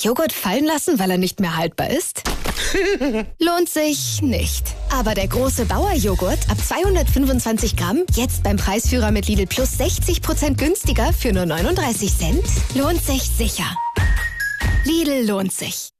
Joghurt fallen lassen, weil er nicht mehr haltbar ist? Lohnt sich nicht. Aber der große Bauer-Joghurt ab 225 Gramm, jetzt beim Preisführer mit Lidl Plus 60% günstiger für nur 39 Cent, lohnt sich sicher. Lidl lohnt sich.